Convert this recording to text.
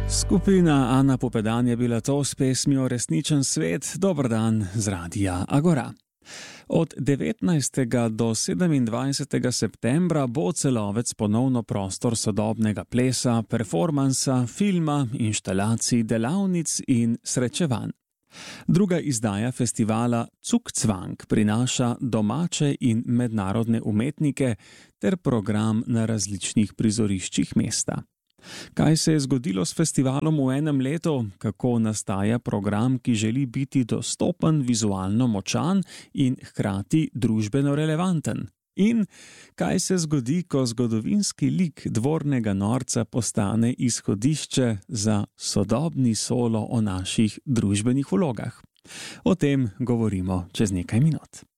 Skupina Ana Pupedan je bila to s pesmijo Resničen svet. Dober dan z Radia Agora. Od 19. do 27. septembra bo Celovec ponovno prostor sodobnega plesa, performansa, filma, inštalacij, delavnic in srečevanj. Druga izdaja festivala Cukcvank prinaša domače in mednarodne umetnike ter program na različnih prizoriščih mesta. Kaj se je zgodilo s festivalom v enem letu, kako nastaja program, ki želi biti dostopen, vizualno močan in hkrati družbeno relevanten? In kaj se zgodi, ko zgodovinski lik dvornega norca postane izhodišče za sodobni solo o naših družbenih vlogah? O tem govorimo čez nekaj minut.